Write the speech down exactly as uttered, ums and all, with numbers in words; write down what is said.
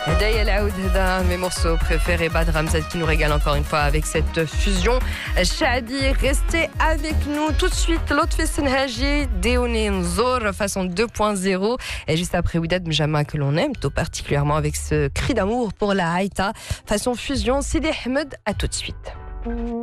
Daya Laoud, mes morceaux préférés, Bad Ramzat qui nous régale encore une fois avec cette fusion. Shadi, restez avec nous tout de suite. L'autre fait Senhaji, Deone Nzor, façon deux point zéro. Et juste après Ouidad Mjama que l'on aime, tout particulièrement avec ce cri d'amour pour la Haïta, façon fusion. Sidi Ahmed, à tout de suite.